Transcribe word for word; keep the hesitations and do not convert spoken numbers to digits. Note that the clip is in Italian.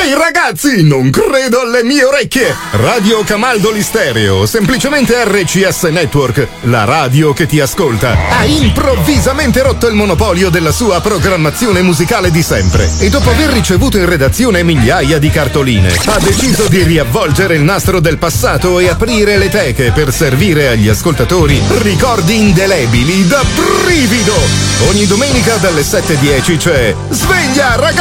Ehi ragazzi, non credo alle mie orecchie! Radio Camaldoli Stereo, semplicemente R C S Network, la radio che ti ascolta, ha improvvisamente rotto il monopolio della sua programmazione musicale di sempre e dopo aver ricevuto in redazione migliaia di cartoline, ha deciso di riavvolgere il nastro del passato e aprire le teche per servire agli ascoltatori ricordi indelebili da brivido! Ogni domenica dalle sette e dieci c'è Sveglia ragazzi!